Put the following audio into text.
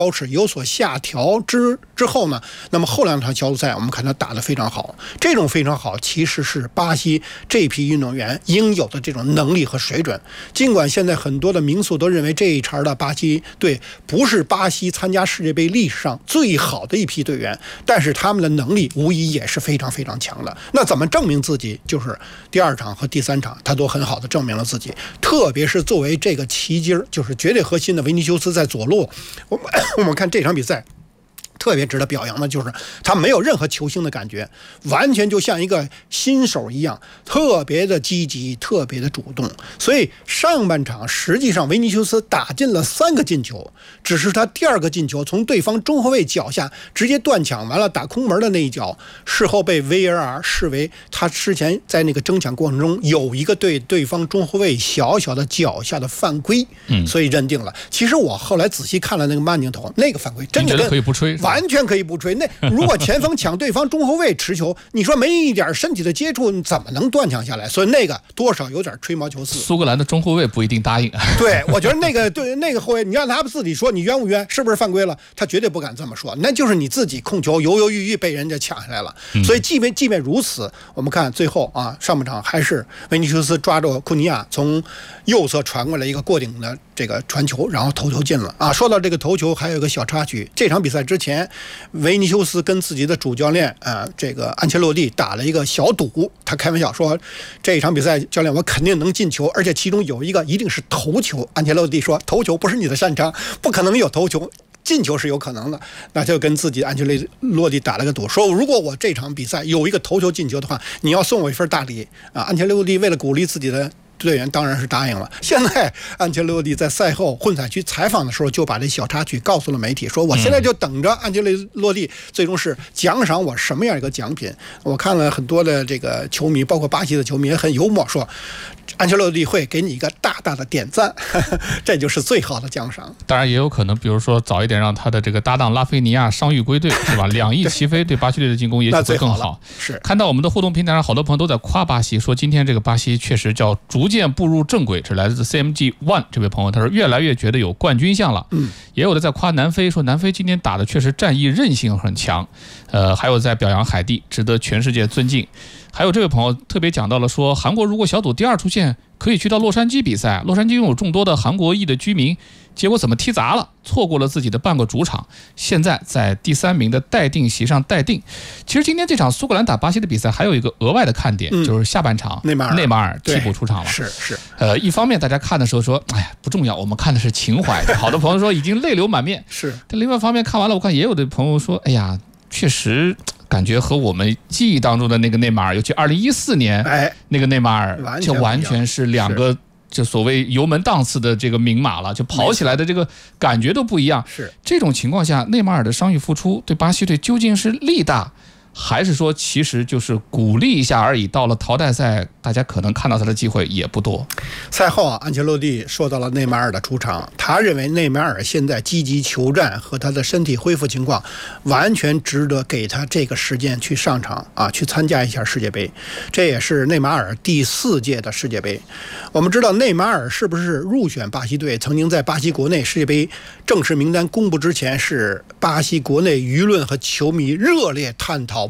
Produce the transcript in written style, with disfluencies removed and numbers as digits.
保持有所下调之后呢，那么后两场小组赛我们看他打得非常好，这种非常好其实是巴西这批运动员应有的这种能力和水准。尽管现在很多的名宿都认为这一茬的巴西队不是巴西参加世界杯历史上最好的一批队员，但是他们的能力无疑也是非常非常强的。那怎么证明自己？就是第二场和第三场他都很好的证明了自己，特别是作为这个旗筋，就是绝对核心的维尼修斯在左路，我们看这场比赛特别值得表扬的就是他没有任何球星的感觉，完全就像一个新手一样，特别的积极，特别的主动。所以上半场实际上维尼修斯打进了3个进球，只是他第2个进球从对方中后卫脚下直接断抢完了打空门的那一脚，事后被 VAR 视为他之前在那个争抢过程中有一个对对方中后卫小小的脚下的犯规，所以认定了。其实我后来仔细看了那个慢镜头，那个犯规真的可以不吹， 完全可以不吹。那如果前锋抢对方中后卫持球，你说没一点身体的接触，你怎么能断抢下来？所以那个多少有点吹毛求疵。 苏格兰的中后卫不一定答应。 对，我觉得那个后卫，你让他自己说你冤不冤，是不是犯规了，他绝对不敢这么说，那就是你自己控球犹犹豫豫被人家抢下来了。所以即便如此，我们看最后啊，上半场还是维尼修斯抓住库尼亚从右侧传过来一个过顶的这个传球，然后头球进了啊。说到这个头球，还有一个小插曲，这场比赛之前维尼修斯跟自己的主教练这个安切洛蒂打了一个小赌，他开玩笑说这一场比赛教练我肯定能进球，而且其中有一个一定是头球。安切洛蒂说头球不是你的擅长，不可能有头球，进球是有可能的。那就跟自己安切洛蒂打了个赌，说如果我这场比赛有一个头球进球的话，你要送我一份大礼啊。安切洛蒂为了鼓励自己的队员当然是答应了。现在安切洛蒂在赛后混采区采访的时候就把这小插曲告诉了媒体，说我现在就等着安切洛蒂最终是奖赏我什么样一个奖品。我看了很多的这个球迷，包括巴西的球迷也很幽默，说安切洛蒂会给你一个大大的点赞，这就是最好的奖赏。 当然也有可能比如说早一点让他的这个搭档拉菲尼亚伤愈归队，是吧？2翼齐飞对巴西队的进攻也许会更好。 是看到我们的互动平台上好多朋友都在夸巴西，说今天这个巴西确实叫逐渐步入正轨。这来自 CMG One 这位朋友，他说越来越觉得有冠军相了。也有的在夸南非，说南非今天打的确实战役韧性很强。还有在表扬海地，值得全世界尊敬。还有这位朋友特别讲到了说，韩国如果小组第2出线，可以去到洛杉矶比赛。洛杉矶拥有众多的韩国裔的居民，结果怎么踢砸了，错过了自己的半个主场，现在在第3名的待定席上待定。其实今天这场苏格兰打巴西的比赛还有一个额外的看点，就是下半场内马尔替补出场了。 是一方面大家看的时候说，哎呀不重要，我们看的是情怀。好多朋友说已经泪流满面。 是。 但另外一方面看完了，我看也有的朋友说，哎呀，确实感觉和我们记忆当中的那个内马尔，尤其2014年那个内马尔，就完全是2个就所谓油门档次的这个名马了，就跑起来的这个感觉都不一样。 是这种情况下，内马尔的伤愈复出对巴西队究竟是利大，还是说其实就是鼓励一下而已？到了淘汰赛，大家可能看到他的机会也不多。 赛后安切洛蒂说到了内马尔的出场，他认为内马尔现在积极求战和他的身体恢复情况，完全值得给他这个时间去上场去参加一下世界杯。这也是内马尔第4届的世界杯。我们知道内马尔是不是入选巴西队，曾经在巴西国内世界杯正式名单公布之前，是巴西国内舆论和球迷热烈探讨